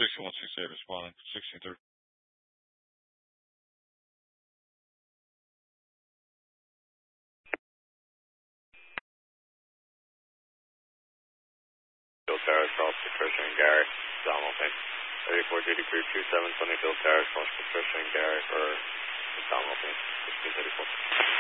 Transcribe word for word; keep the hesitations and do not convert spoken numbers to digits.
sixty-one sixty-eight responding. sixteen thirty. Bill Towers, call Patricia and Gary. Donald, thanks. thirty-four duty crew two seven twenty Bill Towers, call Patricia and Gary for Donald, thanks. sixteen thirty-four.